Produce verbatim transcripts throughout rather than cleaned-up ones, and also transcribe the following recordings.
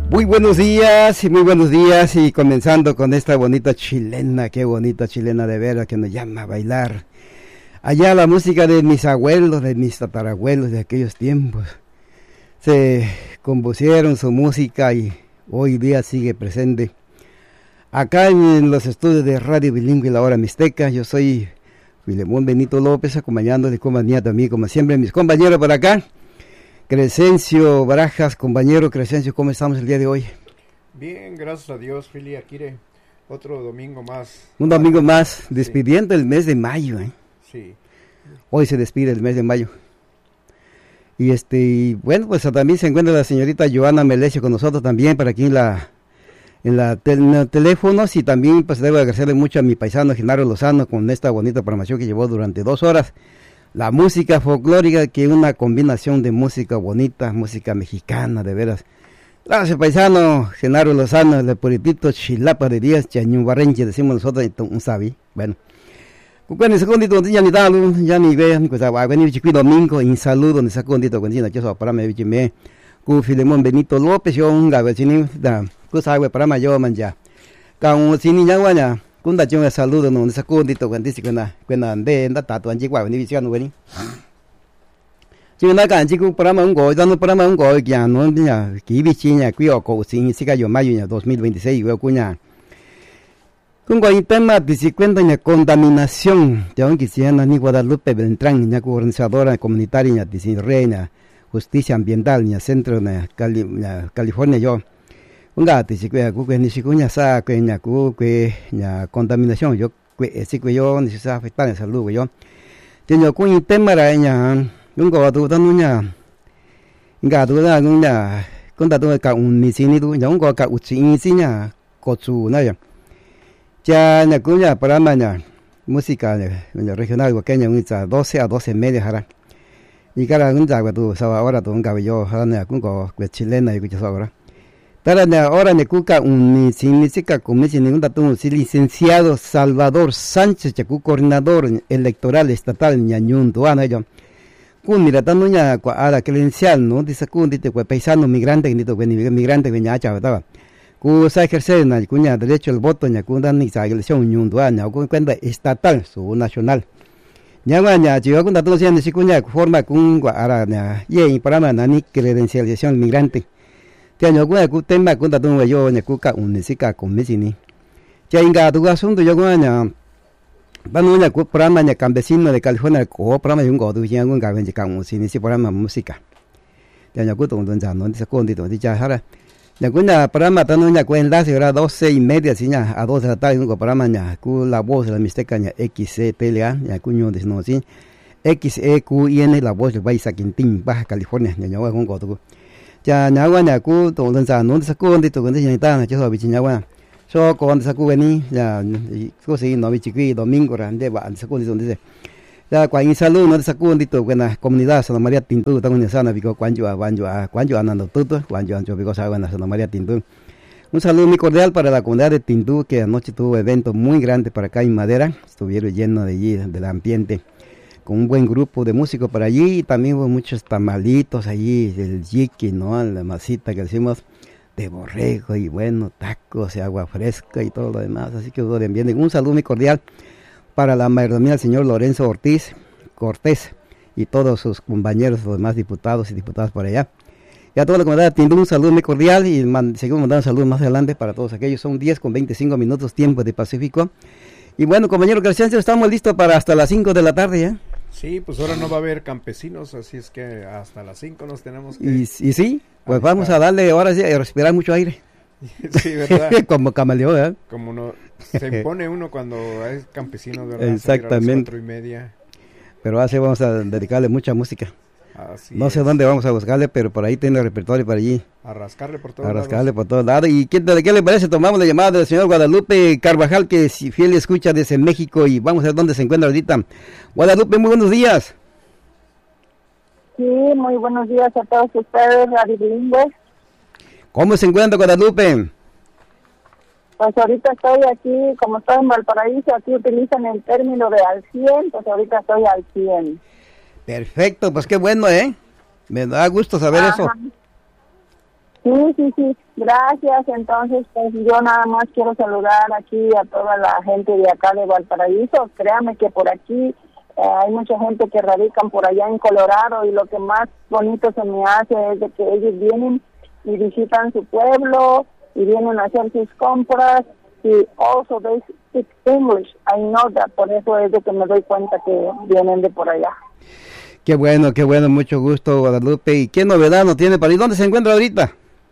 Muy buenos días y muy buenos días y comenzando con esta bonita chilena, qué bonita chilena de veras que nos llama a bailar. Allá la música de mis abuelos, de mis tatarabuelos de aquellos tiempos, se compusieron su música y hoy día sigue presente. Acá en los estudios de Radio Bilingüe La Hora Mixteca, yo soy Filemón Benito López, acompañando de compañía también, como siempre, mis compañeros por acá. Crescencio Barajas, compañero Crescencio, ¿cómo estamos el día de hoy? Bien, gracias a Dios, Fili Akire. Otro domingo más. Un domingo más, despidiendo sí. el mes de mayo, ¿eh? Sí. Hoy se despide el mes de mayo. Y este, y bueno, pues también se encuentra la señorita Joana Melesio con nosotros también, para aquí en la, en la tel, en los teléfonos, y también pues debo agradecerle mucho a mi paisano Genaro Lozano con esta bonita programación que llevó durante dos horas. La música folclórica, que es una combinación de música bonita, música mexicana, de veras. Gracias, paisano Genaro Lozano, el puritito Chilapa de Díaz, Chañubarrenche, decimos nosotros, un sabi. Bueno, cuando segundito, ya ni dalo, ya ni vean, pues va a venir chiqui domingo, en salud, donde segundito, cuando ya se va para me me, cu Filemón Benito López, yo un gabachini, da, cu sabe para mayo manja. Con sin ya guaña. Kunda chung saludo no sa kundito kan disi kana kana ande nda tato anji kwa ni bisian weni chuna kan ji ku para ma ngo dan para ma ngo ya no ya ki bisinya ku yo ko sin sika yo mayo ya dos mil veintiséis yo kunya con el tema de cuenta en contaminación de un quisiera ni Guadalupe Beltrán ya organizadora comunitaria de Reina Justicia Ambiental en Centro de Cali, California yo nga ti si que ku ni si kunya sa que nya ku que nya contaminación yo que si que yo ni sa afectar en salud yo tiene ku ni tema ra nya un go tu tan nya nga tu da nya con ta tu ka un ni si ni tu nya un go ka u si ni si nya ko chu na ya ya nya ku nya para ma nya música nya regional guaqueña un sa doce a doce media jara y cara un da tu sa ahora tu un cabello jara nya ku go que chilena y que ahora ahora ne cuca un significa como si ningún dato si licenciado Salvador Sánchez chacu coordinador electoral estatal ñañun tuana yo kun mira tanu ña ara credencial no dice kun dite pues paisano migrante ni to migrante que ña chava ku sa ejercer na kuña derecho al voto ña kun dan ni sa elección ñun tuana ku cuenta estatal su nacional ña ña yo kun dato si ni kuña forma kun ara ña ye para nani credencialización migrante te año con el tema con tanto yo ne cuca un nesica con mesini ya inga tu asunto yo con aña van una programa de campesino de California co programa de un go tu ya con ga ven ka un sini si programa música te año con don ya no dice con dito ya jara ya con la programa tan una cuenta se hora doce y media siña a dos de la tarde un programa ya con la voz de la mixteca ya X C T L A ya cuño de no sí X E Q I N la voz de Baisa Quintín Baja California ya yo con go tu ya ñagua ña ku to don sa no sa ku ndi to ndi ni ta na cho bi ñagua so ko sa ku ni ya ko si no bi chi domingo ran de ba sa ku ndi don de ya kwa in salud no sa ku ndi to na comunidad Santa María Tintu ta ni sana bi ko kwan yo kwan yo kwan yo anando tuto kwan yo ancho bi ko sa na Santa María Tintu. Un saludo muy cordial para la comunidad de Tintu que anoche tuvo evento muy grande para acá en Madera, estuvieron llenos de allí del ambiente. Con un buen grupo de músicos por allí, y también hubo muchos tamalitos allí, el yiqui, ¿no? La masita que decimos de borrego, y bueno, tacos y agua fresca y todo lo demás, así que hubo de ambiente. Un saludo muy cordial para la mayordomía del señor Lorenzo Ortiz Cortés y todos sus compañeros, los demás diputados y diputadas por allá. Y a toda la comunidad de Tindu, un saludo muy cordial, y man, seguimos mandando saludos más adelante para todos aquellos. Son diez con veinticinco minutos, tiempo de Pacífico. Y bueno, compañero Crescencio, estamos listos para hasta las cinco de la tarde ya. Sí, pues ahora no va a haber campesinos, así es que hasta las cinco nos tenemos que... Y, y sí, pues vamos a darle ahora sí a respirar mucho aire. Sí, ¿verdad? Como camaleón, ¿eh? Como no, se impone uno cuando es campesino, ¿verdad? Exactamente. A las cuatro y media. Pero así vamos a dedicarle mucha música. Así no sé es. dónde vamos a buscarle, pero por ahí tiene el repertorio para allí. A rascarle por todos lados. A rascarle lados. por todos lados. ¿Y qué, qué le parece? Tomamos la llamada del señor Guadalupe Carvajal, que es fiel escucha desde México, y vamos a ver dónde se encuentra ahorita. Guadalupe, muy buenos días. Sí, muy buenos días a todos ustedes, Radio Bilingüe. ¿Cómo se encuentra Guadalupe? Pues ahorita estoy aquí, como estoy en Valparaíso, aquí utilizan el término de al cien, pues ahorita estoy al cien. Perfecto, pues qué bueno, ¿eh? Me da gusto saber Ajá. eso. Sí, sí, sí, gracias. Entonces, pues yo nada más quiero saludar aquí a toda la gente de acá de Valparaíso. Créame que por aquí eh, hay mucha gente que radican por allá en Colorado y lo que más bonito se me hace es de que ellos vienen y visitan su pueblo y vienen a hacer sus compras y also they speak English. I know that, por eso es de que me doy cuenta que vienen de por allá. Qué bueno, qué bueno, mucho gusto, Guadalupe. ¿Y qué novedad nos tiene para ir? ¿Dónde se encuentra ahorita?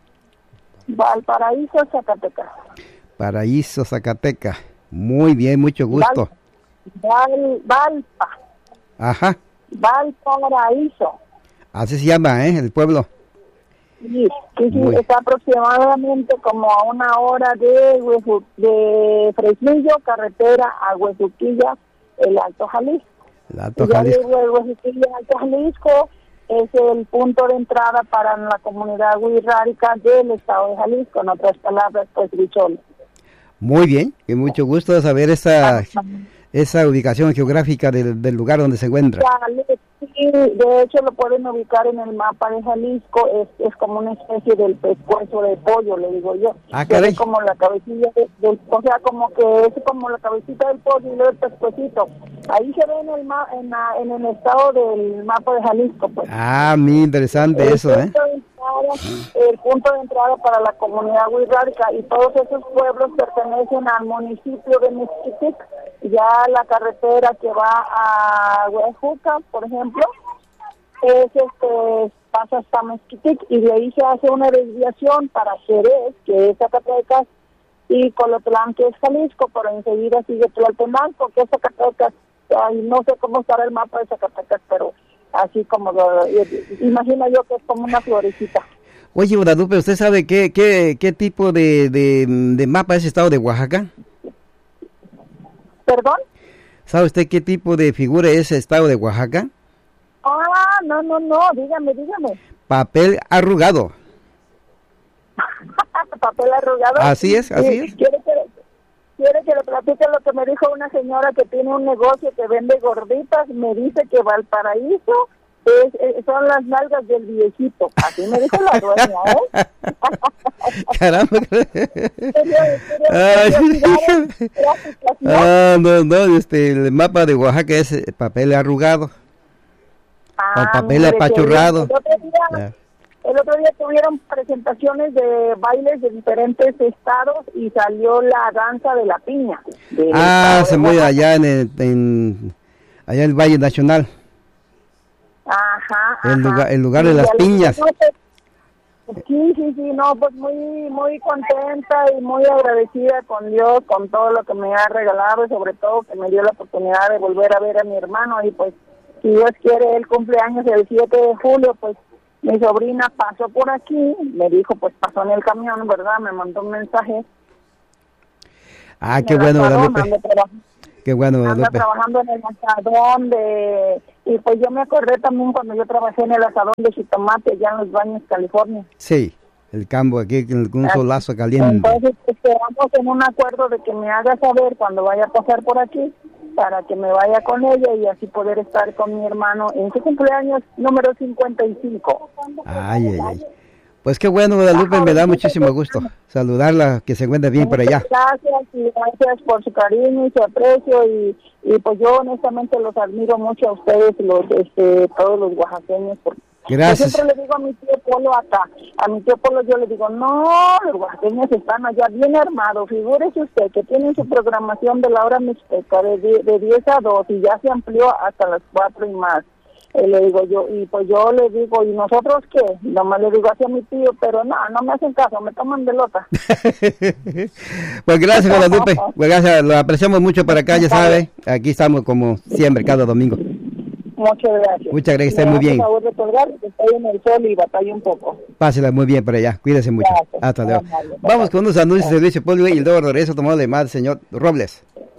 Valparaíso, Zacatecas. Paraíso, Zacatecas. Muy bien, mucho gusto. Val, Valpa. Ajá. Valparaíso. Así se llama, ¿eh? El pueblo. Sí, sí, sí, Muy. está aproximadamente como a una hora de, Hueju, de Fresnillo, carretera a Huejuquilla, el Alto Jalisco. El Alto Y ya Jalisco. de Huejuquilla, Alto Jalisco, es el punto de entrada para la comunidad wixárika del estado de Jalisco, en otras palabras, pues Huichol. Muy bien, y mucho gusto saber esa, esa ubicación geográfica del, del lugar donde se encuentra. Sí, de hecho lo pueden ubicar en el mapa de Jalisco, es, es como una especie del pescuezo de pollo, le digo yo. Ah, caray. Es como la cabecilla de- del, o sea, como que es como la cabecita del pollo y luego el pescuecito. Ahí se ve en el ma, en, la, en el estado del mapa de Jalisco, pues. Ah, muy interesante El eso, ¿eh? punto de entrada- el punto de entrada para la comunidad wixárika, y todos esos pueblos pertenecen al municipio de Mezquitic. Ya la carretera que va a Huejuca, por ejemplo, es este, pasa hasta Mezquitic y de ahí se hace una desviación para Jerez, que es Zacatecas, y Colotlán, que es Jalisco, pero enseguida sigue Tlaltenango, que es Zacatecas. Ay, no sé cómo estará el mapa de Zacatecas, pero así como lo, imagino yo que es como una florecita. Oye, Guadalupe, ¿usted sabe qué, qué, qué tipo de, de, de mapa es el estado de Oaxaca? ¿Perdón? ¿Sabe usted qué tipo de figura es el estado de Oaxaca? Ah, no, no, no, dígame, dígame. Papel arrugado. Papel arrugado. Así es, así es. ¿Quiere que, quiere que le platique lo que me dijo una señora que tiene un negocio que vende gorditas? Me dice que Valparaíso es, es, son las nalgas del viejito. Así me dijo la dueña, ¿eh? Caramba. Quería- quería- Ay, quería tirar el tráfico, así, ¿no? Ah, no, no, este, el mapa de Oaxaca es eh, papel arrugado. Ah, papel mire, apachurrado. que El otro, día, Ya. el otro día tuvieron presentaciones de bailes de diferentes estados y salió la danza de la piña. del Ah, estado se de mueve Oaxaca. allá en el, en, allá en el Valle Nacional. Ajá, El ajá. lugar- el lugar de Y las al- piñas. no, pues, Sí, sí, sí, no, pues muy, muy contenta y muy agradecida con Dios, con todo lo que me ha regalado y sobre todo que me dio la oportunidad de volver a ver a mi hermano y pues, si Dios quiere, el cumpleaños el siete de julio, pues mi sobrina pasó por aquí, me dijo, pues pasó en el camión, ¿verdad? Me mandó un mensaje. Ah, qué en el bueno, asadón, Guadalupe. ando traba- Qué bueno, anda Guadalupe. trabajando en el asadón de... Y pues yo me acordé también cuando yo trabajé en el asadón de jitomate allá en Los Baños, California. Sí, el campo aquí con un solazo caliente. Entonces esperamos en un acuerdo de que me haga saber cuando vaya a pasar por aquí para que me vaya con ella y así poder estar con mi hermano en su cumpleaños número cincuenta y cinco. Ay, ay, ay. Pues qué bueno, Guadalupe, me da muchísimo gusto saludarla, que se encuentre bien por allá. Muchas gracias y gracias por su cariño y su aprecio y, y pues yo honestamente los admiro mucho a ustedes, los este, todos los oaxaqueños. Porque Gracias. yo siempre le digo a mi tío Polo acá, a mi tío Polo yo le digo, no, los oaxaqueños están allá bien armados, figúrese usted que tienen su programación de la hora mixteca de, die- de diez a dos y ya se amplió hasta las cuatro y más. Y le digo yo, y pues yo le digo, ¿y nosotros qué? Nomás le digo hacia mi tío, pero no, no me hacen caso, me toman de loca. Pues gracias, Guadalupe. Pues gracias, lo apreciamos mucho por acá, ya sabe. Aquí estamos como siempre, cada domingo. Muchas gracias. Muchas gracias, esté Me muy hace bien. favor de colgar, porque estoy en el sol y batallo un poco. Pásela muy bien por allá, cuídese mucho. Gracias. Hasta luego. Amable. Vamos con unos anuncios de servicio público y luego regreso tomado de más, señor Robles.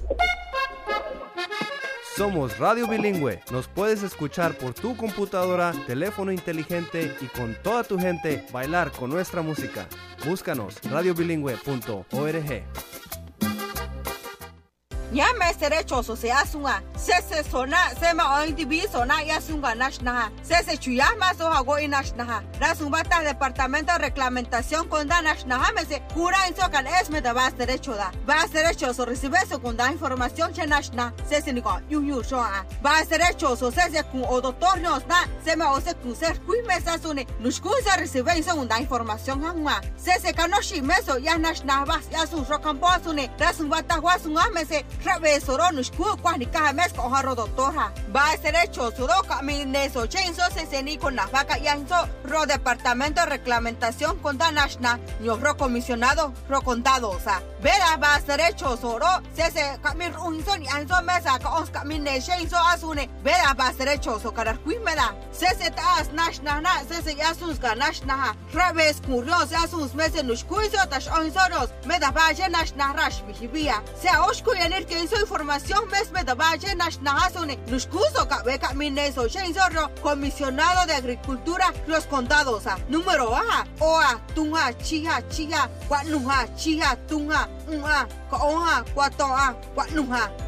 Somos Radio Bilingüe. Nos puedes escuchar por tu computadora, teléfono inteligente y con toda tu gente bailar con nuestra música. Búscanos radio bilingüe punto org. Nyame serecho so se asunga se se sona se ma on tibi sona ya sunga nashna se se chuya ma so hago inashna ra sumbata departamento de reglamentación con da nashna me se cura en so kan es me da vas derecho da vas derecho so recibe so con da información che nashna se se ni ko yu yu so a vas derecho so se se con o doctor nos na se me o se con ser kui me sa sune nushku se recibe so con da información hangma se se kanoshi me so ya nashna vas ya su ro campo sune ra sumbata wa sunga me se rabe so ro nushku kwa ni ka mes ko haro doctora vas derecho so do ka mi ne so chen so se se ni con na vaca ya so ro departamento de reglamentación con da nashna yo ro comisionado ro contado o sea vera vas derecho so ro se se ka mi un so ni an so mesa ka os ka mi ne chen so asune vera vas derecho so karar kui me da se se tas nashna na se se ya sus ka nashna rabe curioso ya sus meses nushku so tash on so ros me da va je nashna rash bihibia se oshku yenir que hizo información mes me da va je nashna asune nushku so ka ve ka mi ne so chen so ro comisionado de agricultura los condados a número a oa tunga chiha chiha kwa nuha chiha tunga unha ko oha kwa toa kwa nuha